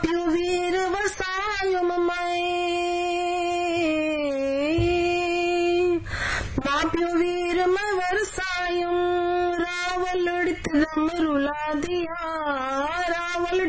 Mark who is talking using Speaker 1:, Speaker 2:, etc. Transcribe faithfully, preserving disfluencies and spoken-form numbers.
Speaker 1: माप्यो वीर वसायुम मैं माप्यो वीर मैं वरसायुम रावल उड़ित दम रुला दिया रावल